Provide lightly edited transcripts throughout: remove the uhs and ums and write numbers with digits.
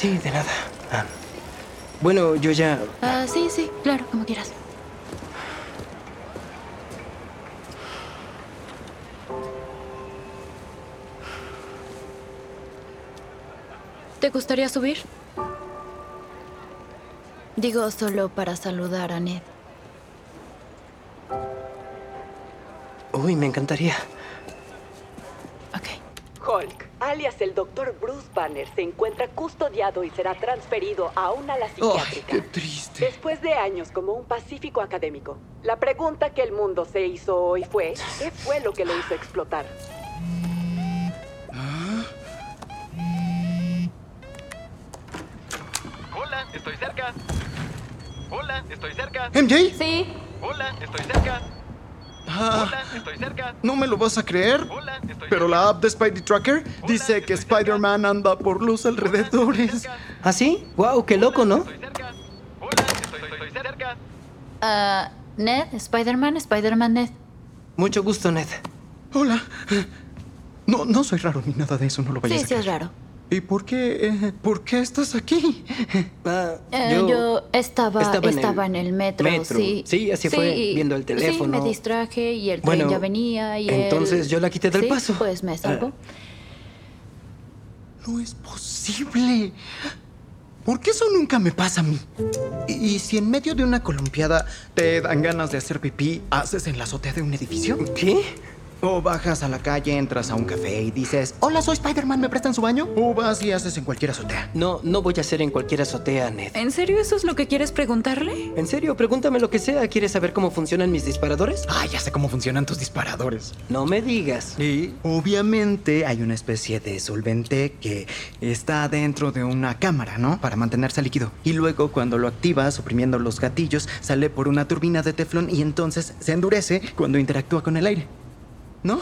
Sí, de nada. Bueno, yo ya... Sí, claro, como quieras. ¿Te gustaría subir? Digo, solo para saludar a Ned. Uy, me encantaría. Ok. Hulk, alias el Dr. Bruce Banner, se encuentra custodiado y será transferido a una ala ¡Ay, psiquiátrica. qué triste! Después de años como un pacífico académico, la pregunta que el mundo se hizo hoy fue, ¿qué fue lo que lo hizo explotar? Hola, estoy cerca. Hola, estoy cerca. ¿MJ? Sí. Hola, estoy cerca. Ah, Hola, estoy cerca. no me lo vas a creer, Hola, estoy pero cerca. la app de Spidey Tracker dice que estoy cerca. Spider-Man anda por los alrededores. ¿Ah, sí? ¡Wow, qué loco, ¿no? Estoy cerca. Hola, estoy cerca. Ned, Spider-Man Ned. Mucho gusto, Ned. Hola. No soy raro ni nada de eso, no lo vayas Sí, a sí, es creer. raro. ¿Y por qué estás aquí? Yo estaba en el metro, sí. Sí, así fue, viendo el teléfono. Sí, me distraje y el Bueno, tren ya venía y entonces yo la quité del sí, paso. Pues me salvó. No es posible. ¿Por qué eso nunca me pasa a mí? ¿Y si en medio de una columpiada te dan ganas de hacer pipí, haces en la azotea de un edificio? ¿Qué? O bajas a la calle, entras a un café y dices, hola, soy Spider-Man, ¿me prestan su baño? O vas y haces en cualquier azotea. No voy a hacer en cualquier azotea, Ned. ¿En serio eso es lo que quieres preguntarle? En serio, pregúntame lo que sea. ¿Quieres saber cómo funcionan mis disparadores? Ah, ya sé cómo funcionan tus disparadores. No me digas. Y obviamente hay una especie de solvente que está dentro de una cámara, ¿no? Para mantenerse líquido. Y luego cuando lo activas, oprimiendo los gatillos, sale por una turbina de teflón y entonces se endurece cuando interactúa con el aire. ¿No?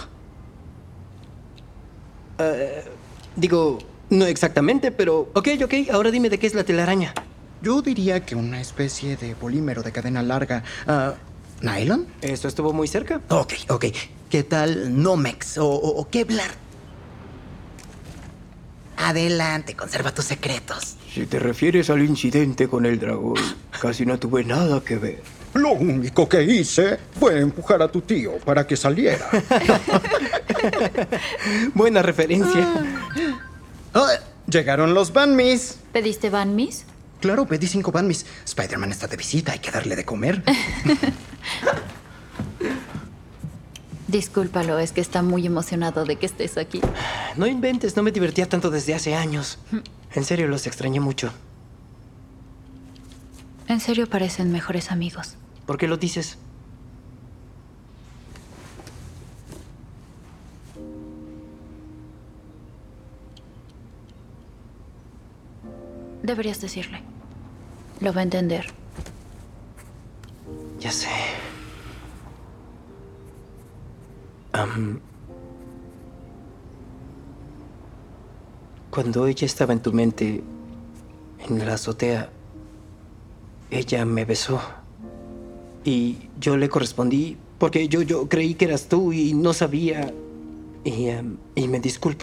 Digo, no exactamente, pero... Ok, ahora dime de qué es la telaraña. Yo diría que una especie de polímero de cadena larga. ¿Nylon? Eso estuvo muy cerca. Ok. ¿Qué tal Nomex o Kevlar? Adelante, conserva tus secretos. Si te refieres al incidente con el dragón, casi no tuve nada que ver. Lo único que hice fue empujar a tu tío para que saliera. Buena referencia. Llegaron los Banmis. ¿Pediste Van Miss? Claro, pedí 5 Banmis. Spider-Man está de visita, hay que darle de comer. Discúlpalo, es que está muy emocionado de que estés aquí. No inventes, no me divertía tanto desde hace años. En serio, los extrañé mucho. En serio parecen mejores amigos. ¿Por qué lo dices? Deberías decirle. Lo va a entender. Ya sé. Cuando ella estaba en tu mente, en la azotea, ella me besó. Y yo le correspondí porque yo creí que eras tú y no sabía. Y me disculpo.